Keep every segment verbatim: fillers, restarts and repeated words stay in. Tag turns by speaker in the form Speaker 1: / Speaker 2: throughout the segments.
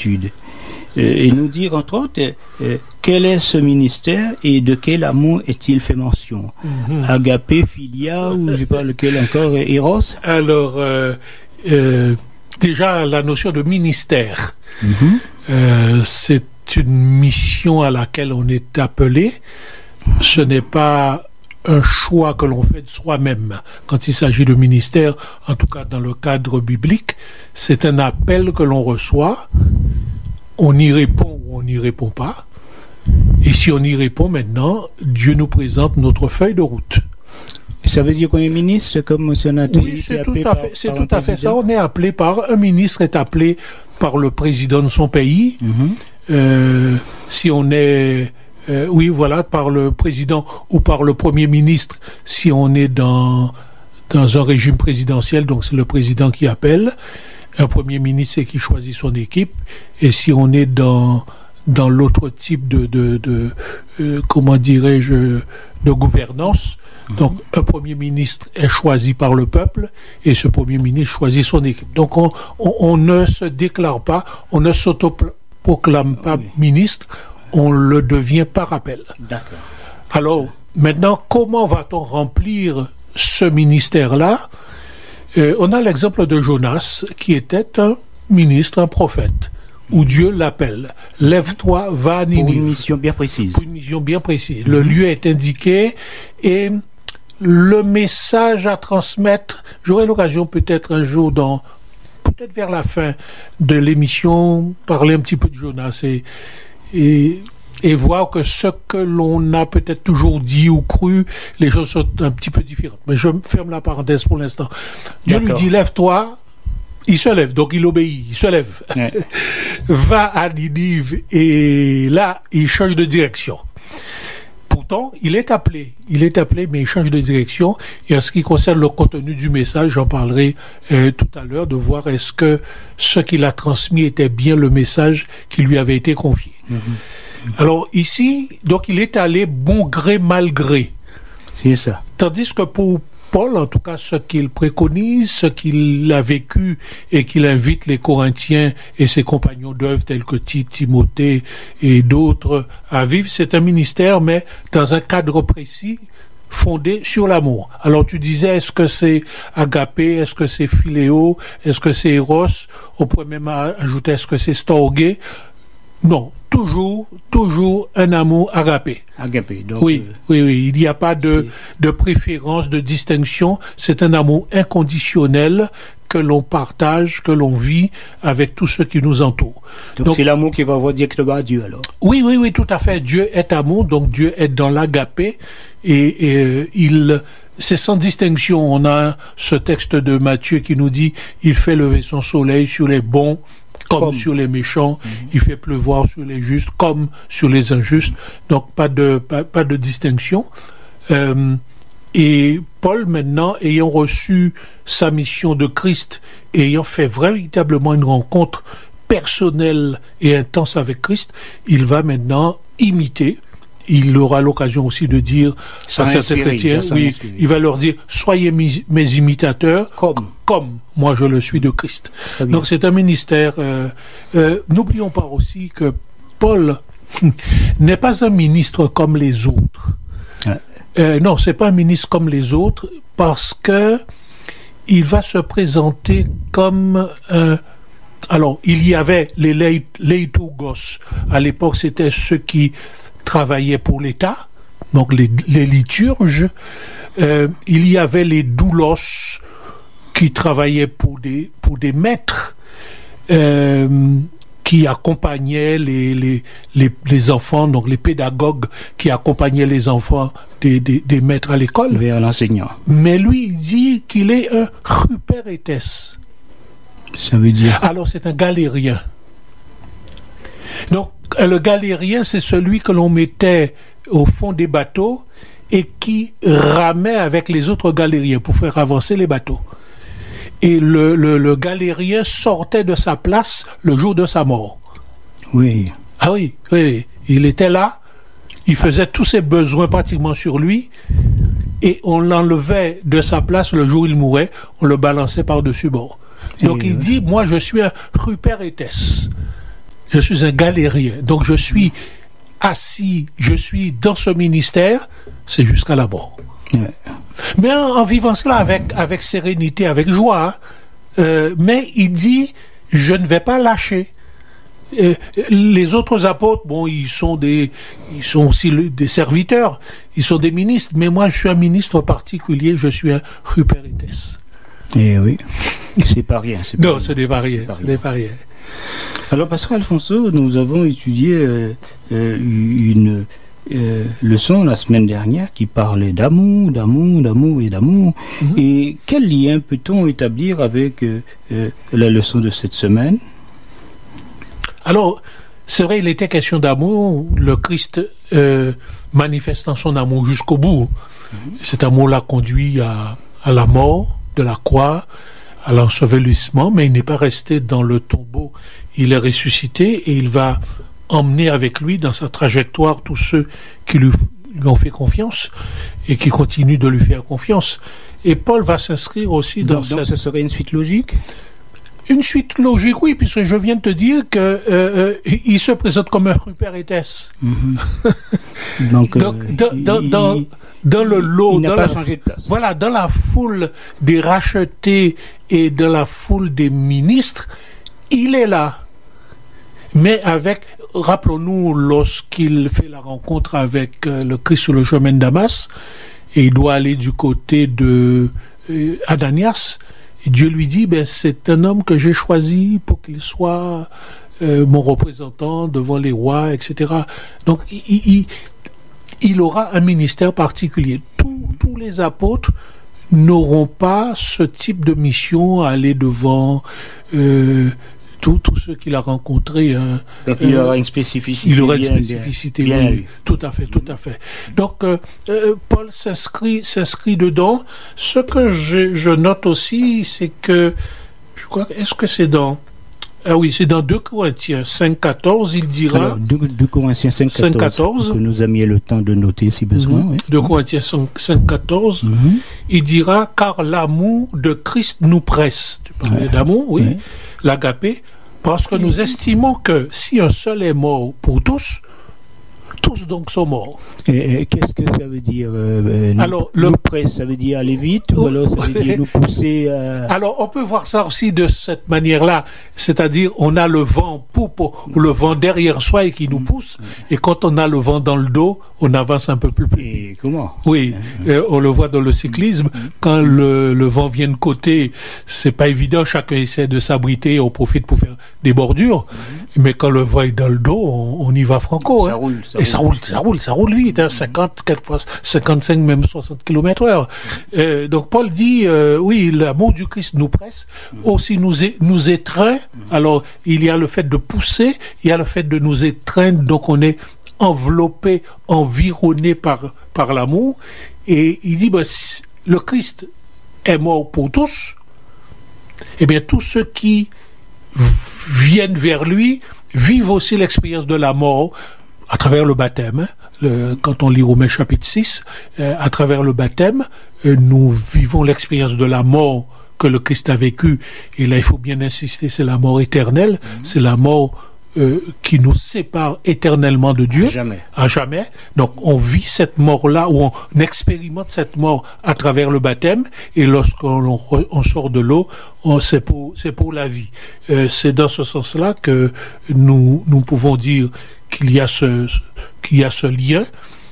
Speaker 1: d'études euh, et nous dire entre autres euh, quel est ce ministère et de quel amour est-il fait mention. Mm-hmm. Agapé, Philia ou je sais pas lequel encore, Eros.
Speaker 2: Alors euh, euh, déjà la notion de ministère, mm-hmm. euh, c'est une mission à laquelle on est appelé. Ce n'est pas un choix que l'on fait de soi-même quand il s'agit de ministère, en tout cas dans le cadre biblique. C'est un appel que l'on reçoit, on y répond ou on n'y répond pas, et si on y répond maintenant, Dieu nous présente notre feuille de route.
Speaker 1: Ça veut dire qu'on est ministre comme sénateur?
Speaker 2: Oui, c'est tout à fait, c'est tout à fait ça. On est appelé par, un ministre est appelé par le président de son pays. Mm-hmm. Euh, si on est Euh, oui, voilà, par le président ou par le premier ministre, si on est dans, dans un régime présidentiel, donc c'est le président qui appelle. Un premier ministre, c'est qui choisit son équipe. Et si on est dans, dans l'autre type de, de, de euh, comment dirais-je, de gouvernance, mmh. donc un premier ministre est choisi par le peuple et ce premier ministre choisit son équipe. Donc on, on, on ne se déclare pas, on ne s'autoproclame pas oui. ministre, on le devient par appel.
Speaker 1: D'accord.
Speaker 2: Alors, maintenant, comment va-t-on remplir ce ministère-là? euh, On a l'exemple de Jonas, qui était un ministre, un prophète, où Dieu l'appelle. Lève-toi, va à Ninive.
Speaker 1: Pour une mission bien précise.
Speaker 2: Pour une mission bien précise. Le lieu est indiqué et le message à transmettre, j'aurai l'occasion peut-être un jour dans... peut-être vers la fin de l'émission, parler un petit peu de Jonas et Et, et voir que ce que l'on a peut-être toujours dit ou cru, les choses sont un petit peu différentes. Mais je ferme la parenthèse pour l'instant. Dieu D'accord. lui dit, lève-toi, il se lève, donc il obéit, il se lève. Ouais. Va à Ninive, et là, il change de direction. Pourtant, il est appelé, il est appelé, mais il change de direction. Et en ce qui concerne le contenu du message, j'en parlerai euh, tout à l'heure, de voir est-ce que ce qu'il a transmis était bien le message qui lui avait été confié. Mm-hmm. Alors ici, donc il est allé bon gré, mal gré.
Speaker 1: C'est ça.
Speaker 2: Tandis que pour Paul, en tout cas, ce qu'il préconise, ce qu'il a vécu et qu'il invite les Corinthiens et ses compagnons d'œuvre tels que Tite, Timothée et d'autres à vivre, c'est un ministère, mais dans un cadre précis, fondé sur l'amour. Alors tu disais, est-ce que c'est agapé, est-ce que c'est philéo, est-ce que c'est eros? On pourrait même ajouter, est-ce que c'est storgé? Non, toujours, toujours un amour agapé.
Speaker 1: Agapé, donc...
Speaker 2: Oui,
Speaker 1: euh,
Speaker 2: oui, oui, il n'y a pas de, de préférence, de distinction. C'est un amour inconditionnel que l'on partage, que l'on vit avec tous ceux qui nous entourent.
Speaker 1: Donc, donc c'est l'amour qui va voir directement à Dieu, alors?
Speaker 2: Oui, oui, oui, tout à fait. Dieu est amour, donc Dieu est dans l'agapé et, et euh, il... c'est sans distinction. On a ce texte de Matthieu qui nous dit « Il fait lever son soleil sur les bons, comme, comme. sur les méchants, mm-hmm. il fait pleuvoir sur les justes comme sur les injustes. » Donc pas de, pas, pas de distinction. Euh, et Paul, maintenant, ayant reçu sa mission de Christ, et ayant fait véritablement une rencontre personnelle et intense avec Christ, il va maintenant imiter. Il aura l'occasion aussi de dire à certains chrétiens, oui, il va leur dire, soyez mes, mes imitateurs, comme. comme moi je le suis de Christ. Donc c'est un ministère. Euh, euh, n'oublions pas aussi que Paul n'est pas un ministre comme les autres. Ouais. Euh, non, c'est pas un ministre comme les autres parce que il va se présenter comme un... Alors, il y avait les leitogos. À l'époque, c'était ceux qui travaillaient pour l'État, donc les, les liturges. Euh, il y avait les doulos qui travaillaient pour des, pour des maîtres, euh, qui accompagnaient les, les, les, les enfants, donc les pédagogues qui accompagnaient les enfants des, des, des maîtres à l'école.
Speaker 1: Vers l'enseignant.
Speaker 2: Mais lui, il dit qu'il est un ruperetes.
Speaker 1: Ça veut dire...
Speaker 2: Alors, c'est un galérien. Donc, le galérien, c'est celui que l'on mettait au fond des bateaux et qui ramait avec les autres galériens pour faire avancer les bateaux. Et le, le, le galérien sortait de sa place le jour de sa mort.
Speaker 1: Oui.
Speaker 2: Ah oui, oui. Il était là, il faisait tous ses besoins pratiquement sur lui, et on l'enlevait de sa place le jour où il mourait, on le balançait par-dessus bord. Donc et il oui. dit, moi je suis un ruperetes. je suis un galérien. Donc je suis assis, je suis dans ce ministère, c'est jusqu'à la mort. Ouais. Mais en, en vivant cela avec, avec sérénité, avec joie, hein, euh, mais il dit, je ne vais pas lâcher. Euh, les autres apôtres, bon, ils sont des, ils sont aussi le, des serviteurs, ils sont des ministres, mais moi je suis un ministre particulier, je suis un Ruperites.
Speaker 1: Eh oui, c'est pas rien. C'est pas
Speaker 2: non,
Speaker 1: rien.
Speaker 2: ce n'est pas rien. Ce n'est pas rien.
Speaker 1: Alors, Pasteur Alfonso, nous avons étudié euh, euh, une euh, leçon la semaine dernière qui parlait d'amour, d'amour, d'amour et d'amour. Mm-hmm. Et quel lien peut-on établir avec euh, euh, la leçon de cette semaine?
Speaker 2: Alors, c'est vrai, il était question d'amour, le Christ euh, manifestant son amour jusqu'au bout. Mm-hmm. Cet amour l'a conduit à, à la mort de la croix, à l'ensevelissement, mais il n'est pas resté dans le tombeau. Il est ressuscité et il va emmener avec lui dans sa trajectoire tous ceux qui lui, lui ont fait confiance et qui continuent de lui faire confiance. Et Paul va s'inscrire aussi dans
Speaker 1: donc,
Speaker 2: cette...
Speaker 1: Donc ce serait une suite logique?
Speaker 2: Une suite logique, oui, puisque je viens de te dire que euh, euh, il se présente comme un Ruperites.
Speaker 1: Mm-hmm. Donc,
Speaker 2: donc
Speaker 1: euh,
Speaker 2: dans,
Speaker 1: il,
Speaker 2: dans, dans,
Speaker 1: il,
Speaker 2: dans le lot,
Speaker 1: il n'a
Speaker 2: dans
Speaker 1: pas
Speaker 2: la,
Speaker 1: changé de place.
Speaker 2: Voilà, dans la foule des rachetés et de la foule des ministres, il est là. Mais avec, rappelons-nous, lorsqu'il fait la rencontre avec euh, le Christ sur le chemin de Damas, et il doit aller du côté de euh, Ananias, et Dieu lui dit, ben, c'est un homme que j'ai choisi pour qu'il soit euh, mon représentant devant les rois, et cetera. Donc, il, il, il aura un ministère particulier. Tous, tous les apôtres n'auront pas ce type de mission à aller devant euh, tous ceux qu'il a rencontrés. Hein.
Speaker 1: Donc, il euh, aura une spécificité.
Speaker 2: Il aura une
Speaker 1: bien,
Speaker 2: spécificité,
Speaker 1: bien, bien
Speaker 2: oui, oui. Tout à fait, tout à fait. Donc, euh, euh, Paul s'inscrit, s'inscrit dedans. Ce que je, je note aussi, c'est que, je crois, est-ce que c'est dans, ah oui, c'est dans deux Corinthiens cinq quatorze, il dira.
Speaker 1: Alors, deux Corinthiens cinq quatorze, que nous avions le temps de noter si besoin.
Speaker 2: Mm-hmm.
Speaker 1: Oui.
Speaker 2: deux Corinthiens cinq quatorze, mm-hmm. Il dira, car l'amour de Christ nous presse. Tu parlais ouais. d'amour, oui. Ouais. L'agapé, parce que nous estimons que si un seul est mort pour tous, tous donc sont morts.
Speaker 1: Et, et qu'est-ce que ça veut dire euh, nous,
Speaker 2: alors, le...
Speaker 1: nous presse, ça veut dire aller vite ou alors ça veut dire nous pousser à...
Speaker 2: Alors, on peut voir ça aussi de cette manière-là, c'est-à-dire on a le vent poupe ou le vent derrière soi et qui nous pousse, et quand on a le vent dans le dos, on avance un peu plus vite.
Speaker 1: Et comment?
Speaker 2: Oui, euh, on le voit dans le cyclisme, quand le, le vent vient de côté, c'est pas évident, chacun essaie de s'abriter, on profite pour faire des bordures, mais quand le vent est dans le dos, on, on y va franco.
Speaker 1: Ça
Speaker 2: hein.
Speaker 1: roule, ça
Speaker 2: et ça roule, ça roule, ça roule vite, hein, cinquante, quelquefois cinquante-cinq, même soixante kilomètres heure. Euh, donc Paul dit, euh, oui, l'amour du Christ nous presse, aussi nous, é, nous étreint. Alors, il y a le fait de pousser, il y a le fait de nous étreindre, donc on est enveloppé, environné par, par l'amour. Et il dit, ben, si le Christ est mort pour tous, eh bien, tous ceux qui viennent vers lui vivent aussi l'expérience de la mort à travers le baptême. Hein. Le, quand on lit Romains chapitre six, euh, à travers le baptême, euh, nous vivons l'expérience de la mort que le Christ a vécue. Et là, il faut bien insister, c'est la mort éternelle, mmh. c'est la mort euh, qui nous sépare éternellement de Dieu.
Speaker 1: À jamais.
Speaker 2: À jamais. Donc, on vit cette mort-là, ou on expérimente cette mort à travers le baptême, et lorsqu'on on, on sort de l'eau, on, c'est pour, c'est pour la vie. Euh, c'est dans ce sens-là que nous, nous pouvons dire qu'il y a ce, qu'il y a ce lien,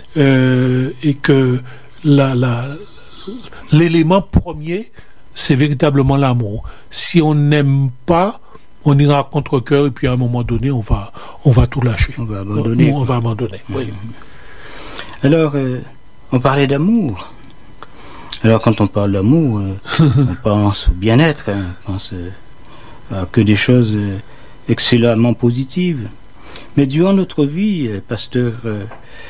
Speaker 2: euh, et que la, la, l'élément premier, c'est véritablement l'amour. Si on n'aime pas, on ira à contre-cœur et puis à un moment donné, on va, on va tout lâcher.
Speaker 1: On va abandonner.
Speaker 2: On, on va abandonner, oui.
Speaker 1: Alors, euh, on parlait d'amour. Alors, quand on parle d'amour, euh, on pense au bien-être, hein, on pense euh, à que des choses euh, excellemment positives. Mais durant notre vie, euh, pasteur, euh,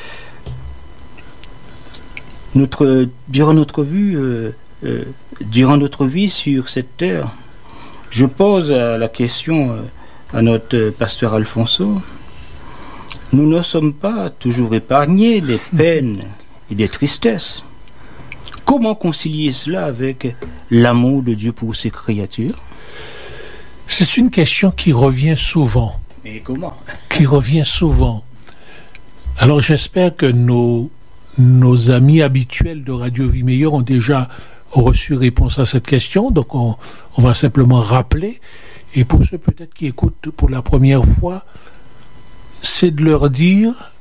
Speaker 1: notre, durant notre vie, euh, euh, durant notre vie sur cette terre, je pose la question à notre pasteur Alfonso. Nous ne sommes pas toujours épargnés des peines et des tristesses. Comment concilier cela avec l'amour de Dieu pour ses créatures?
Speaker 2: C'est une question qui revient souvent.
Speaker 1: Et comment?
Speaker 2: Qui revient souvent. Alors j'espère que nos, nos amis habituels de Radio Vie Meilleure ont déjà reçu réponse à cette question, donc on, on va simplement rappeler. Et pour ceux peut-être qui écoutent pour la première fois, c'est de leur dire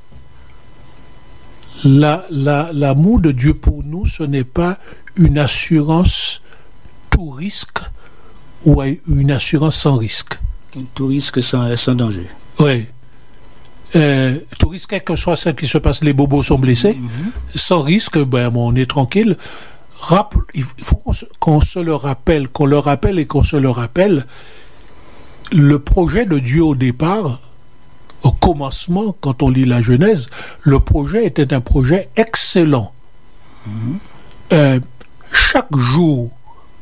Speaker 2: la, la, l'amour de Dieu pour nous, ce n'est pas une assurance tout risque ou une assurance sans risque.
Speaker 1: Tout risque sans, sans danger.
Speaker 2: Oui. Euh, tout risque, quel que soit ce qui se passe, les bobos sont blessés. Mm-hmm. Sans risque, ben, on est tranquille. Rappel, il faut qu'on se, qu'on se le rappelle, qu'on le rappelle et qu'on se le rappelle. Le projet de Dieu au départ, au commencement, quand on lit la Genèse, le projet était un projet excellent. Mm-hmm. Euh, chaque jour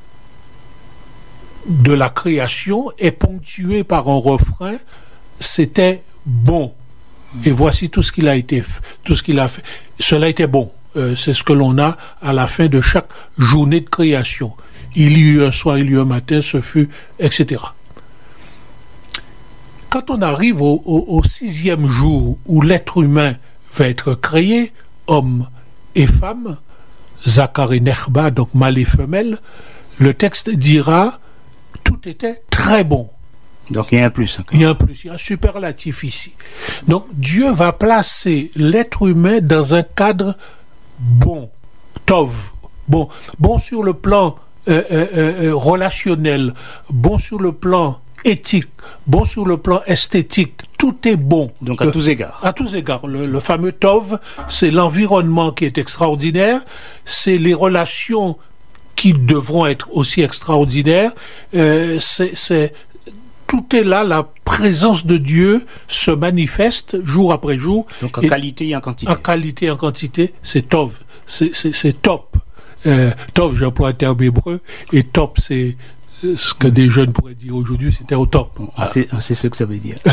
Speaker 2: de la création est ponctué par un refrain, c'était bon. Et voici tout ce qu'il a été, tout ce qu'il a fait. Cela était bon. Euh, c'est ce que l'on a à la fin de chaque journée de création. Il y eut un soir, il y eut un matin, ce fut, et cetera. Quand on arrive au, au, au sixième jour où l'être humain va être créé, homme et femme, Zakar et Nechba, donc mâle et femelle, le texte dira tout était très bon.
Speaker 1: Donc il y a un plus. Encore.
Speaker 2: Il y a un plus, il y a un superlatif ici. Donc Dieu va placer l'être humain dans un cadre bon, tov, bon, bon sur le plan euh, euh, euh, relationnel, bon sur le plan éthique, bon sur le plan esthétique, tout est bon.
Speaker 1: Donc à
Speaker 2: le,
Speaker 1: tous égards.
Speaker 2: À tous égards. Le, le fameux tov, c'est l'environnement qui est extraordinaire, c'est les relations qui devront être aussi extraordinaires, euh, c'est, c'est tout est là, la présence de Dieu se manifeste jour après jour.
Speaker 1: Donc en et qualité et en quantité.
Speaker 2: En qualité et en quantité, c'est tov, c'est, c'est, c'est top. Euh, tov, j'emploie un terme hébreu, et top, c'est ce que des jeunes pourraient dire aujourd'hui, c'était au top.
Speaker 1: On sait, on sait ce que ça veut dire.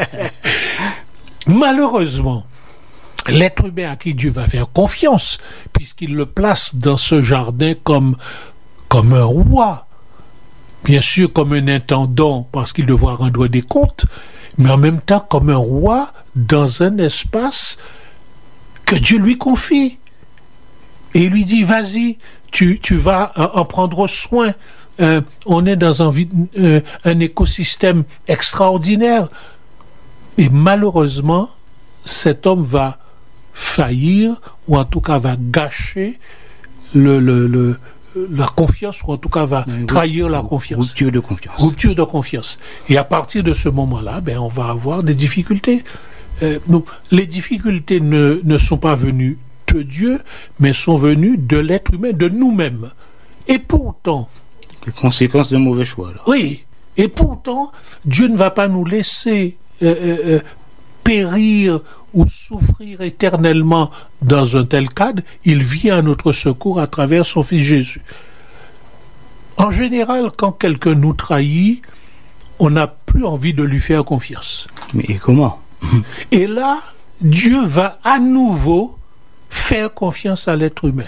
Speaker 2: Malheureusement, l'être humain à qui Dieu va faire confiance, puisqu'il le place dans ce jardin comme, comme un roi, bien sûr comme un intendant, parce qu'il devra rendre des comptes, mais en même temps comme un roi dans un espace que Dieu lui confie. Et il lui dit, vas-y, tu, tu vas en prendre soin. Euh, on est dans un, euh, un écosystème extraordinaire. Et malheureusement, cet homme va faillir, ou en tout cas va gâcher le, le, le, la confiance, ou en tout cas va oui, trahir la confiance.
Speaker 1: Rupture de confiance.
Speaker 2: Rupture de confiance. Et à partir de ce moment-là, ben, on va avoir des difficultés. Euh, donc, les difficultés ne, ne sont pas venues de Dieu, mais sont venues de l'être humain, de nous-mêmes. Et pourtant...
Speaker 1: Les conséquences d'un mauvais choix, là.
Speaker 2: Oui. Et pourtant, Dieu ne va pas nous laisser euh, euh, périr ou souffrir éternellement dans un tel cadre. Il vient à notre secours à travers son Fils Jésus. En général, quand quelqu'un nous trahit, on n'a plus envie de lui faire confiance.
Speaker 1: Mais comment?
Speaker 2: Et là, Dieu va à nouveau faire confiance à l'être humain.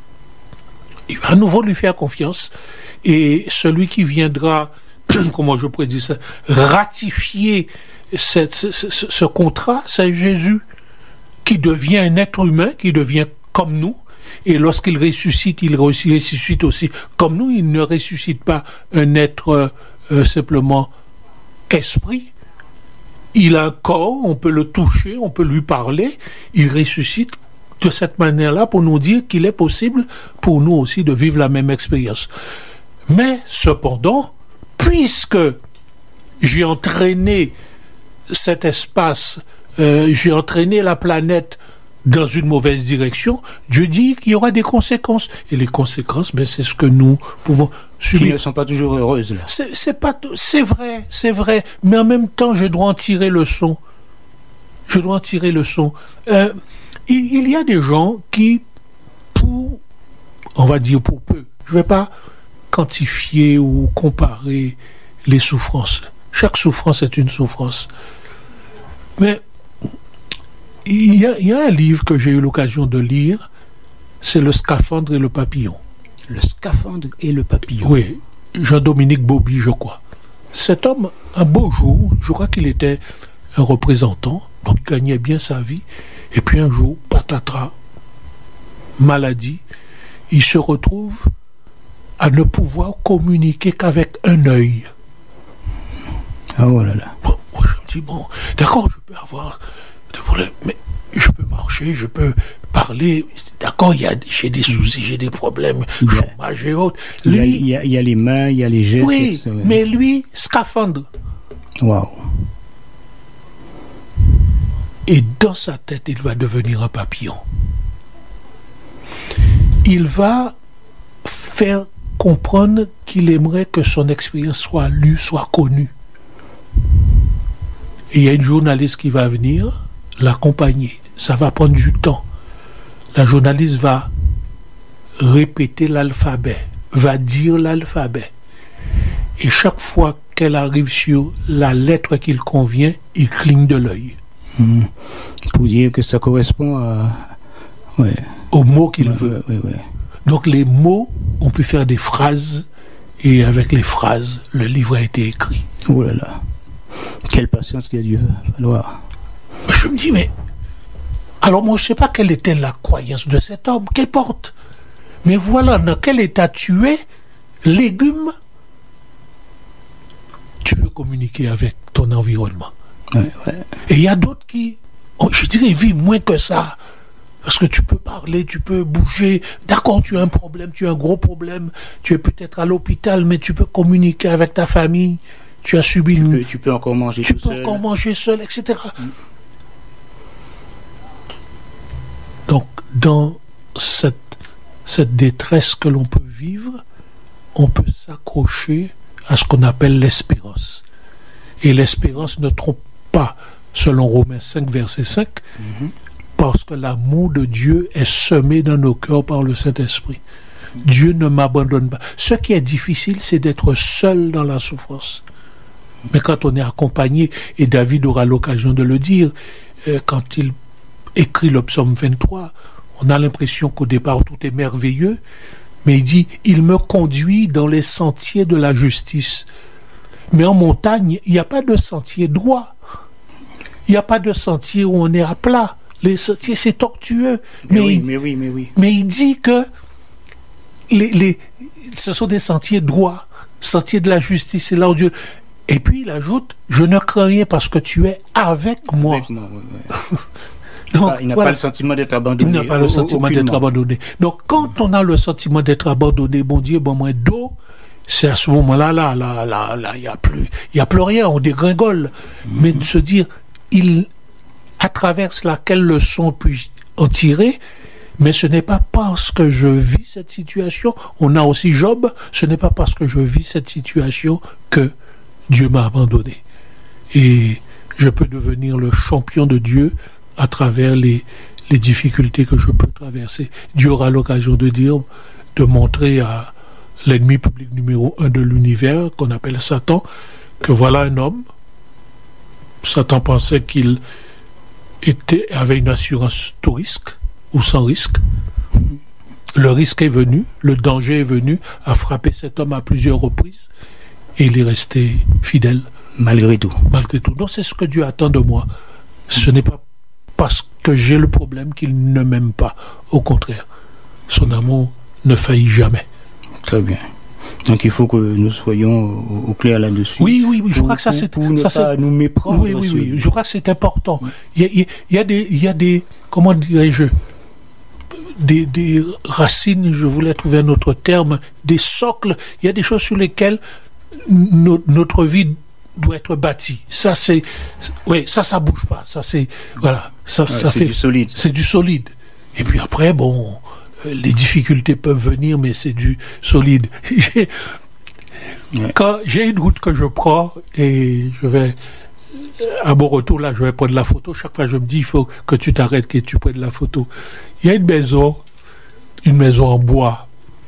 Speaker 2: Il va à nouveau lui faire confiance. Et celui qui viendra, comment je pourrais dire ça, ratifier cette, ce, ce, ce contrat, c'est Jésus, qui devient un être humain, qui devient comme nous. Et lorsqu'il ressuscite, il ressuscite aussi comme nous. Il ne ressuscite pas un être euh, simplement esprit. Il a un corps, on peut le toucher, on peut lui parler. Il ressuscite de cette manière-là pour nous dire qu'il est possible pour nous aussi de vivre la même expérience. Mais cependant, puisque j'ai entraîné cet espace, euh, j'ai entraîné la planète dans une mauvaise direction, Dieu dit qu'il y aura des conséquences. Et les conséquences, ben, c'est ce que nous pouvons subir.
Speaker 1: Qui ne sont pas toujours heureuses, là.
Speaker 2: C'est, c'est, pas, c'est vrai, c'est vrai. Mais en même temps, je dois en tirer le son. Je dois en tirer le son. Euh, il, il y a des gens qui, pour, on va dire pour peu, je ne vais pas quantifier ou comparer les souffrances. Chaque souffrance est une souffrance. Mais il y a, il y a un livre que j'ai eu l'occasion de lire, c'est Le Scaphandre et le Papillon.
Speaker 1: Le Scaphandre et le Papillon.
Speaker 2: Oui, Jean-Dominique Bauby, je crois. cet homme, un beau jour, je crois qu'il était un représentant, donc il gagnait bien sa vie, et puis un jour, patatras, maladie, il se retrouve à ne pouvoir communiquer qu'avec un œil.
Speaker 1: Oh là là.
Speaker 2: Bon, moi je me dis, bon, d'accord, je peux avoir des problèmes, mais je peux marcher, je peux parler, d'accord, il y a, j'ai des soucis, j'ai des problèmes, chômage et autres.
Speaker 1: Il y, a,
Speaker 2: Lui,
Speaker 1: il, y a, il y a les mains, il y a les gestes.
Speaker 2: oui,
Speaker 1: ça, ouais.
Speaker 2: mais lui, scaphandre.
Speaker 1: Waouh.
Speaker 2: Et dans sa tête, il va devenir un papillon. Il va faire comprendre qu'il aimerait que son expérience soit lue, soit connue. Et il y a une journaliste qui va venir l'accompagner. Ça va prendre du temps. La journaliste va répéter l'alphabet, va dire l'alphabet. Et chaque fois qu'elle arrive sur la lettre qu'il convient, il cligne de l'œil.
Speaker 1: Mmh. Pour dire que ça correspond à... Ouais.
Speaker 2: Au mot qu'il
Speaker 1: ouais,
Speaker 2: veut.
Speaker 1: Ouais, ouais, ouais.
Speaker 2: Donc les mots, on peut faire des phrases, et avec les phrases, le livre a été écrit.
Speaker 1: Oh là là. Quelle patience qu'il a dû falloir.
Speaker 2: Je me dis, mais... Alors moi, je ne sais pas quelle était la croyance de cet homme, qu'importe. Mais voilà, dans quel état tu es, légume, tu veux communiquer avec ton environnement.
Speaker 1: Ouais, ouais.
Speaker 2: Et il y a d'autres qui, je dirais, vivent moins que ça. Parce que tu peux parler, tu peux bouger. D'accord, tu as un problème, tu as un gros problème. Tu es peut-être à l'hôpital, mais tu peux communiquer avec ta famille. Tu as subi
Speaker 1: tu
Speaker 2: une...
Speaker 1: Peux, tu peux encore manger
Speaker 2: tu
Speaker 1: tout
Speaker 2: peux
Speaker 1: seul.
Speaker 2: encore manger seul, et cetera. Mm. Donc, dans cette, cette détresse que l'on peut vivre, on peut s'accrocher à ce qu'on appelle l'espérance. Et l'espérance ne trompe pas, selon Romains cinq, verset cinq, mm-hmm. parce que l'amour de Dieu est semé dans nos cœurs par le Saint-Esprit. Mm-hmm. Dieu ne m'abandonne pas. Ce qui est difficile, c'est d'être seul dans la souffrance. Mm-hmm. Mais quand on est accompagné, et David aura l'occasion de le dire, euh, quand il écrit le psaume vingt-trois, on a l'impression qu'au départ tout est merveilleux, mais il dit, il me conduit dans les sentiers de la justice. Mais en montagne, il n'y a pas de sentier droit. Il n'y a pas de sentier où on est à plat. Les sentiers, c'est tortueux.
Speaker 1: Mais, mais, oui,
Speaker 2: il,
Speaker 1: mais oui, mais oui.
Speaker 2: Mais il dit que les, les, ce sont des sentiers droits, sentiers de la justice, et là où Dieu... Et puis il ajoute, je ne crains rien parce que tu es avec moi. Avec moi, oui, oui.
Speaker 1: Donc, il n'a voilà. pas le sentiment d'être abandonné.
Speaker 2: Il n'a pas le sentiment aucunement. d'être abandonné. Donc, quand on a le sentiment d'être abandonné, bon Dieu, bon moins d'eau, c'est à ce moment-là, là, là, là, là, il n'y a plus, il y a plus rien, on dégringole. Mm-hmm. Mais de se dire, il, à travers laquelle leçon puis en tirer, mais ce n'est pas parce que je vis cette situation, on a aussi Job, ce n'est pas parce que je vis cette situation que Dieu m'a abandonné. Et je peux devenir le champion de Dieu à travers les, les difficultés que je peux traverser. Dieu aura l'occasion de dire, de montrer à l'ennemi public numéro un de l'univers, qu'on appelle Satan, que voilà un homme. Satan pensait qu'il était, avait une assurance tout risque, ou sans risque. Le risque est venu, le danger est venu, a frappé cet homme à plusieurs reprises, et il est resté fidèle.
Speaker 1: Malgré tout.
Speaker 2: Malgré tout. Donc c'est ce que Dieu attend de moi. Ce n'est pas parce que j'ai le problème qu'il ne m'aime pas. Au contraire, son amour ne faillit jamais.
Speaker 1: Très bien. Donc il faut que nous soyons au, au clair là-dessus.
Speaker 2: Oui, oui, oui. Je
Speaker 1: pour,
Speaker 2: crois que ça
Speaker 1: pour,
Speaker 2: c'est
Speaker 1: pour ne
Speaker 2: ça,
Speaker 1: pas
Speaker 2: c'est...
Speaker 1: nous méprendre.
Speaker 2: Oui, oui, oui. Je crois que c'est important. Il y a, il y a des, il y a des, comment dirais-je, des, des racines. Je voulais trouver un autre terme. Des socles. Il y a des choses sur lesquelles no, notre vie doit être bâti. Ça c'est, oui, ça ça bouge pas. Ça c'est, voilà, ça
Speaker 1: ouais,
Speaker 2: ça
Speaker 1: c'est
Speaker 2: fait
Speaker 1: du solide.
Speaker 2: C'est du solide. Et puis après, bon, les difficultés peuvent venir, mais c'est du solide. ouais. Quand j'ai une route que je prends et je vais à mon retour là, je vais prendre la photo. Chaque fois, je me dis, il faut que tu t'arrêtes, que tu prennes la photo. Il y a une maison, une maison en bois,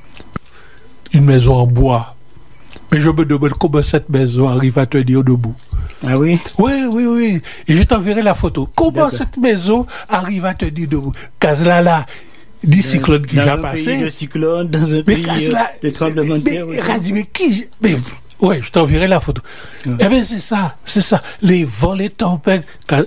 Speaker 2: une maison en bois. Mais je me demande comment cette maison arrive à tenir debout.
Speaker 1: Ah oui?
Speaker 2: Oui, oui, oui. Et je t'enverrai la photo. Comment D'accord. cette maison arrive à tenir debout? Kazlala, des cyclones qui
Speaker 1: j'ai
Speaker 2: passé.
Speaker 1: Dans un pays de cyclones, dans un
Speaker 2: mais
Speaker 1: pays
Speaker 2: Kazla,
Speaker 1: de tremblements de terre.
Speaker 2: Mais, mais, mais qui... Mais, Ouais, je t'enverrai la photo. Ouais. Eh bien, c'est ça, c'est ça. Les vents, les tempêtes,